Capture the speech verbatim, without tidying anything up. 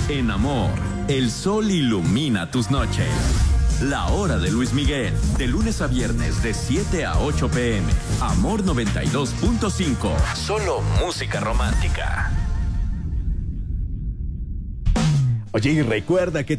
En Amor, el sol ilumina tus noches. La hora de Luis Miguel, de lunes a viernes de siete a ocho pm. Amor noventa y dos punto cinco. Solo música romántica. Oye, y recuerda que